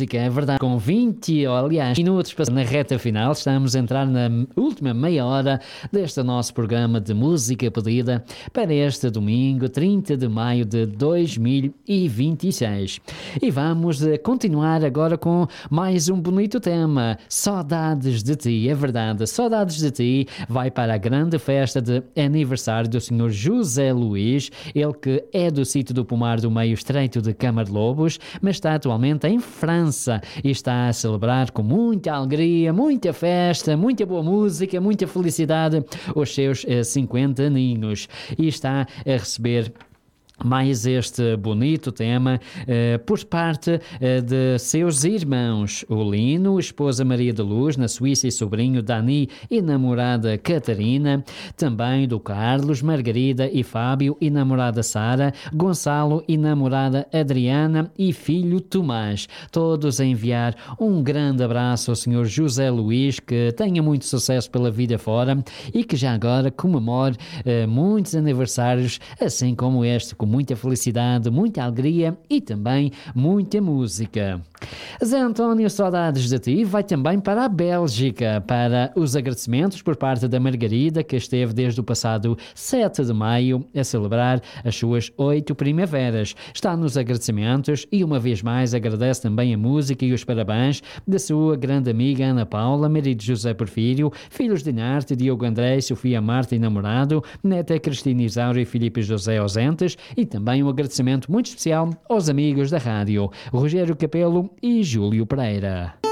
música, é verdade, com 20, aliás, minutos na reta final, estamos a entrar na última meia hora deste nosso programa de música pedida para este domingo, 30 de maio de 2026. E vamos continuar agora com mais um bonito tema, Saudades de Ti, é verdade, Saudades de Ti vai para a grande festa de aniversário do Sr. José Luís, ele que é do sítio do Pomar do Meio Estreito de Camarlobos, mas está atualmente em França e está a celebrar com muita alegria, muita festa, muita boa música, muita felicidade os seus 50 aninhos e está a receber mais este bonito tema por parte de seus irmãos, o Lino, esposa Maria de Luz, na Suíça, e sobrinho Dani e namorada Catarina, também do Carlos, Margarida e Fábio e namorada Sara, Gonçalo e namorada Adriana e filho Tomás, todos a enviar um grande abraço ao Sr. José Luís, que tenha muito sucesso pela vida fora e que já agora comemore muitos aniversários, assim como este, com muita felicidade, muita alegria e também muita música. Zé António, Saudades de Ti vai também para a Bélgica, para os agradecimentos por parte da Margarida, que esteve desde o passado 7 de maio a celebrar as suas 8 primaveras. Está nos agradecimentos e uma vez mais agradece também a música e os parabéns da sua grande amiga Ana Paula, marido José Porfírio, filhos de Narte, Diogo André, Sofia Marta e namorado, neta Cristina Isaura e Filipe José ausentes, e também um agradecimento muito especial aos amigos da rádio, Rogério Capelo e Júlio Pereira.